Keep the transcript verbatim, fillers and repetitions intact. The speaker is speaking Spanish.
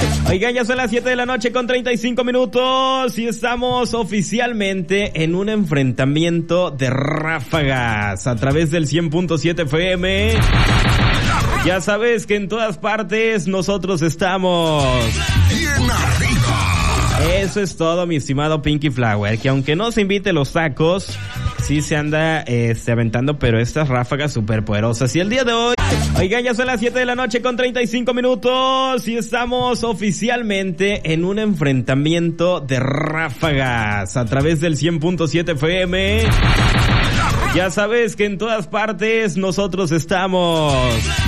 Oigan, ya son las siete de la noche con treinta y cinco minutos y estamos oficialmente en un enfrentamiento de ráfagas a través del cien punto siete F M. Ya sabes que en todas partes nosotros estamos. Bien arriba. Eso es todo, mi estimado Pinky Flower, que aunque no se invite los tacos, sí se anda este, aventando, pero estas ráfagas superpoderosas. Y el día de hoy, oigan, ya son las siete de la noche con treinta y cinco minutos y estamos oficialmente en un enfrentamiento de ráfagas a través del cien punto siete F M. Ya sabes que en todas partes nosotros estamos.